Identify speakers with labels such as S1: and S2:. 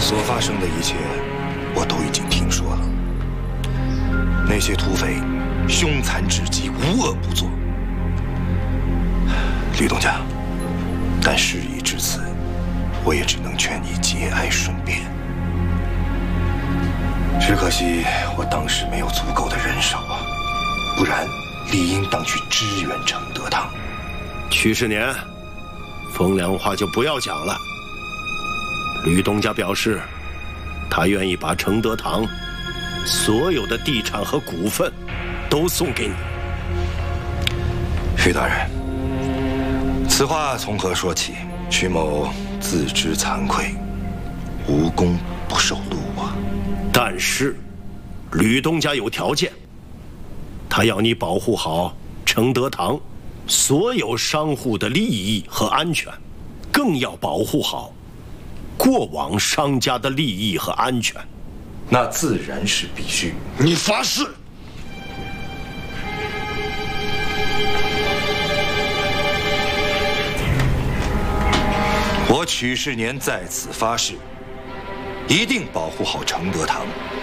S1: 所发生的一切，我都已经听说了。那些土匪凶残至极，无恶不作。吕东家，但事已至此，我也只能劝你节哀顺变。只可惜我当时没有足够的人手啊，不然理应当去支援承德堂。
S2: 曲世年，风凉话就不要讲了。吕东家表示，他愿意把承德堂所有的地产和股份都送给你。
S1: 徐大人，此话从何说起？徐某自知惭愧，无功不受禄啊。
S2: 但是，吕东家有条件，他要你保护好承德堂所有商户的利益和安全，更要保护好过往商家的利益和安全。
S1: 那自然是必须。
S2: 你发誓？
S1: 我曲世年在此发誓，一定保护好承德堂。